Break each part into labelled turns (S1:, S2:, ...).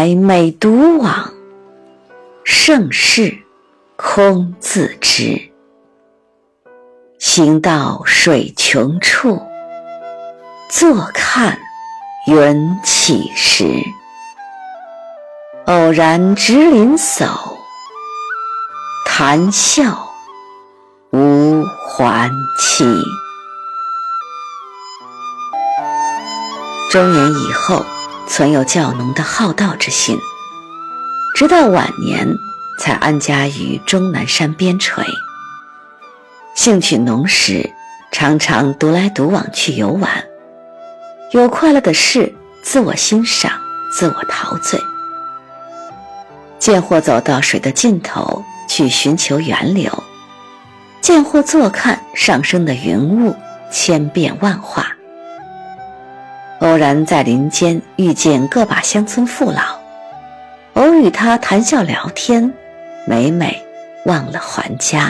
S1: 来每独往，盛世空自知。行到水穷处，坐看云起时。偶然值林叟，谈笑无还期。中年以后，存有较浓的好道之心，直到晚年才安家于终南山边陲。兴趣浓时，常常独来独往去游玩，有快乐的事自我欣赏，自我陶醉。见或走到水的尽头去寻求源流，见或坐看上升的云雾千变万化。偶然在林间遇见个把乡村父老，偶与他谈笑聊天，每每忘了还家。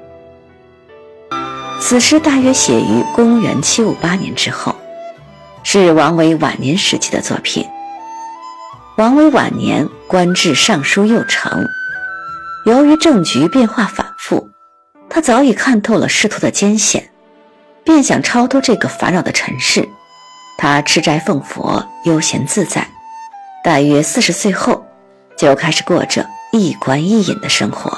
S1: 此诗大约写于公元758年之后，是王维晚年时期的作品。王维晚年官至尚书右丞，由于政局变化反复，他早已看透了仕途的艰险，便想超脱这个烦扰的尘世。他吃斋奉佛，悠闲自在，大约40岁后就开始过着一官一隐的生活。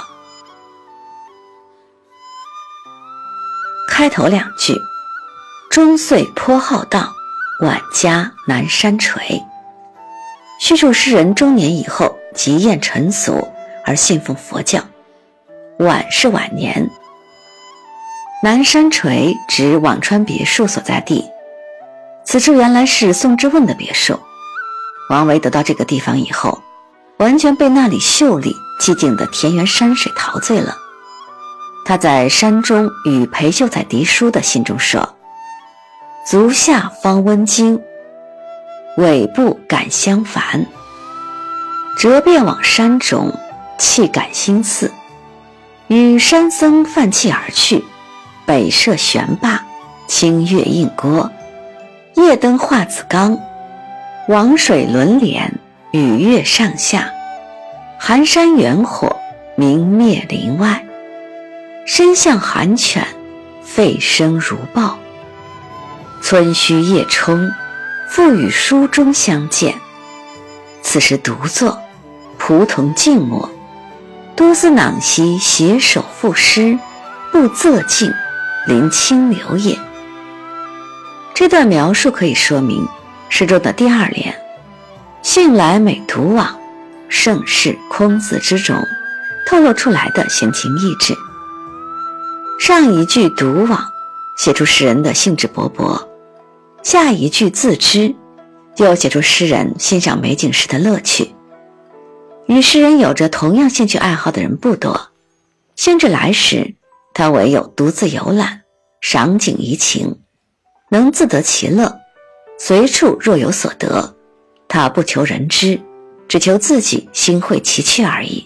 S1: 开头2句，中岁颇好道，晚家南山陲，叙述诗人中年以后极厌尘俗而信奉佛教。晚是晚年，南山陲指辋川别墅所在地，此处原来是宋之问的别墅。王维得到这个地方以后，完全被那里秀丽寂静的田园山水陶醉了。他在山中与裴秀才题书的信中说：足下方温经，尾部感相烦，折便往山中，气感心似。与山僧泛气而去，北涉悬坝，清月映郭，夜灯画子冈，王水轮帘，雨月上下，寒山远火，明灭林外。身向寒犬，吠声如豹。村墟夜冲，复与书中相见。此时独坐，仆从静默，多思囊兮携手赋诗，不仄静，临清流也。这段描述可以说明诗中的第2联信来每独往，盛世空自知中透露出来的闲情逸致。上一句独往写出诗人的兴致勃勃，下一句自知又写出诗人欣赏美景时的乐趣。与诗人有着同样兴趣爱好的人不多，兴致来时他唯有独自游览，赏景怡情，能自得其乐，随处若有所得。他不求人知，只求自己心会其趣而已。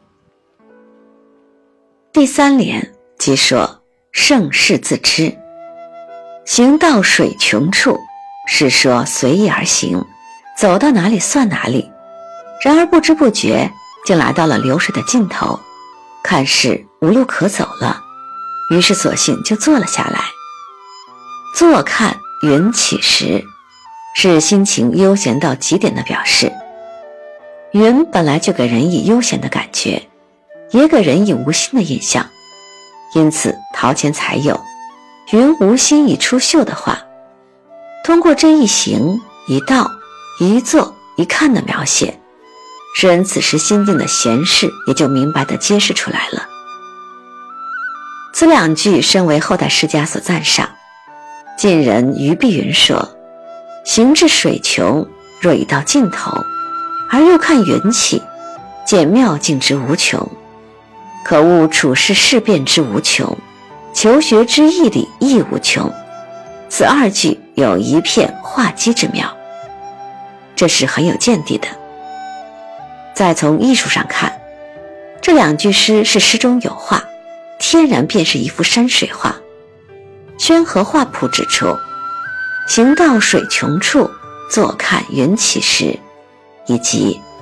S1: 第3联即说盛世自知，行到水穷处，是说随意而行，走到哪里算哪里。然而不知不觉竟来到了流水的尽头，看是无路可走了，于是索性就坐了下来。坐看云起时，是心情悠闲到极点的表示。云本来就给人以悠闲的感觉，也给人以无心的印象，因此陶潜才有云无心以出岫的话。通过这一行一道一坐一看的描写，诗人此时心境的闲适也就明白地揭示出来了。此2句深为后代诗家所赞赏。晋人俞碧云说：行至水穷，若已到尽头，而又看云起，见妙境之无穷，可悟处世事变之无穷，求学之义理亦无穷。此2句有一片画机之妙，这是很有见地的。再从艺术上看，这2句诗是诗中有画，天然便是一幅山水画。宣和画谱指出：行到水穷处，坐看云起时，以及